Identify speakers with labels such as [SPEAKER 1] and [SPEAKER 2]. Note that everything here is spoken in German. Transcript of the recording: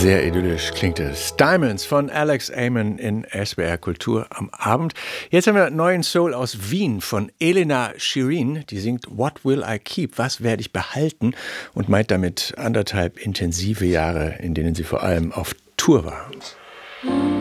[SPEAKER 1] Sehr idyllisch klingt es. Diamonds von Alex Amon in SWR Kultur am Abend. Jetzt haben wir neuen Soul aus Wien von Elena Shirin. Die singt What Will I Keep? Was werde ich behalten? Und meint damit 1,5 intensive Jahre, in denen sie vor allem auf Tour war.